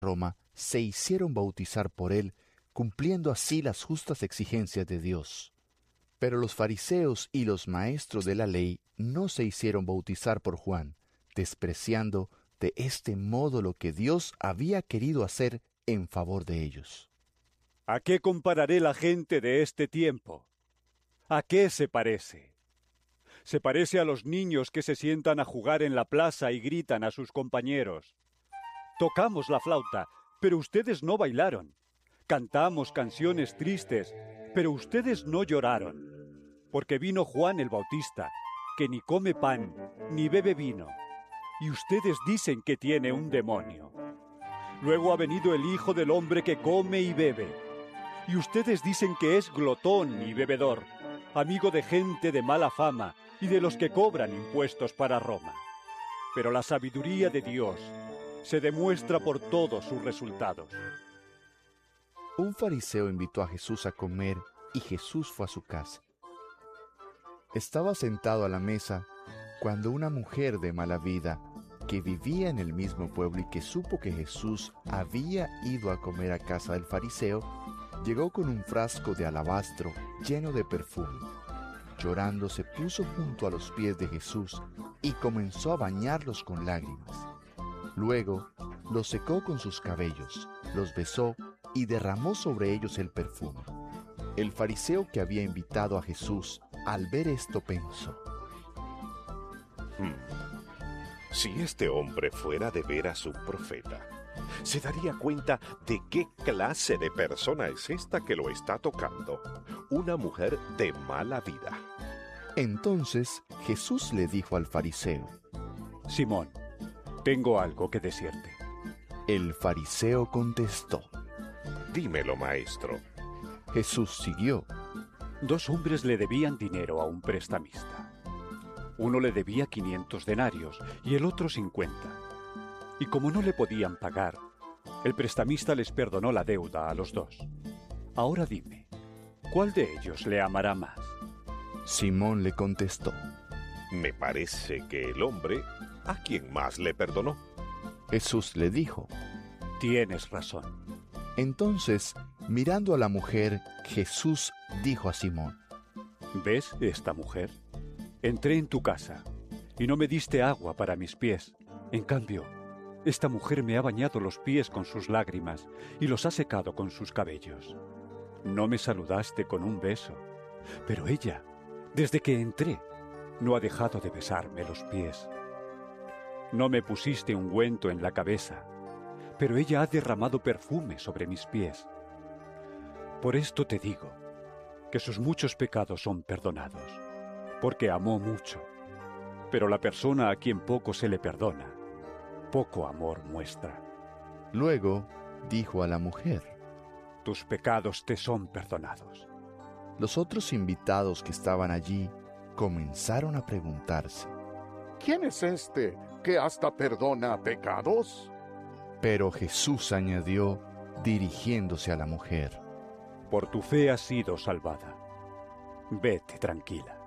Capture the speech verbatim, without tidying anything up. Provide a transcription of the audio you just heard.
Roma se hicieron bautizar por él, cumpliendo así las justas exigencias de Dios. Pero los fariseos y los maestros de la ley no se hicieron bautizar por Juan, despreciando de este modo lo que Dios había querido hacer en favor de ellos. ¿A qué compararé la gente de este tiempo? ¿A qué se parece? Se parece a los niños que se sientan a jugar en la plaza y gritan a sus compañeros: «Tocamos la flauta, pero ustedes no bailaron. Cantamos canciones tristes, pero ustedes no lloraron. Porque vino Juan el Bautista, que ni come pan, ni bebe vino, y ustedes dicen que tiene un demonio. Luego ha venido el Hijo del Hombre que come y bebe, y ustedes dicen que es glotón y bebedor, amigo de gente de mala fama y de los que cobran impuestos para Roma. Pero la sabiduría de Dios se demuestra por todos sus resultados». Un fariseo invitó a Jesús a comer y Jesús fue a su casa. Estaba sentado a la mesa cuando una mujer de mala vida, que vivía en el mismo pueblo y que supo que Jesús había ido a comer a casa del fariseo, llegó con un frasco de alabastro lleno de perfume. Llorando se puso junto a los pies de Jesús y comenzó a bañarlos con lágrimas. Luego los secó con sus cabellos, los besó y derramó sobre ellos el perfume. El fariseo que había invitado a Jesús, al ver esto, pensó: Hmm. Si este hombre fuera de veras un profeta, se daría cuenta de qué clase de persona es esta que lo está tocando, una mujer de mala vida. Entonces Jesús le dijo al fariseo: «Simón, tengo algo que decirte». El fariseo contestó: «Dímelo, maestro». Jesús siguió: Dos hombres le debían dinero a un prestamista. Uno le debía quinientos denarios y el otro cincuenta. Y como no le podían pagar, el prestamista les perdonó la deuda a los dos. Ahora dime, ¿cuál de ellos le amará más? Simón le contestó: Me parece que el hombre a quien más le perdonó. Jesús le dijo: Tienes razón. Entonces, mirando a la mujer, Jesús dijo a Simón: ¿Ves esta mujer? Entré en tu casa y no me diste agua para mis pies. En cambio, esta mujer me ha bañado los pies con sus lágrimas y los ha secado con sus cabellos. No me saludaste con un beso, pero ella, desde que entré, no ha dejado de besarme los pies. No me pusiste ungüento en la cabeza, pero ella ha derramado perfume sobre mis pies. Por esto te digo que sus muchos pecados son perdonados, porque amó mucho. Pero la persona a quien poco se le perdona, poco amor muestra. Luego dijo a la mujer: Tus pecados te son perdonados. Los otros invitados que estaban allí comenzaron a preguntarse: ¿Quién es este que hasta perdona pecados? Pero Jesús añadió, dirigiéndose a la mujer: Por tu fe has sido salvada. Vete tranquila.